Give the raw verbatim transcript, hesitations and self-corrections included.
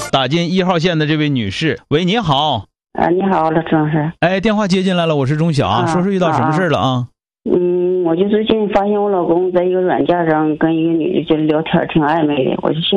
打进一号线的这位女士，喂，你好。 啊，你好，老郑老师。 哎，电话接进来了，我是钟晓啊，说说遇到什么事了啊？ 嗯，我就最近发现我老公在一个软件上跟一个女的就聊天挺暧昧的，我就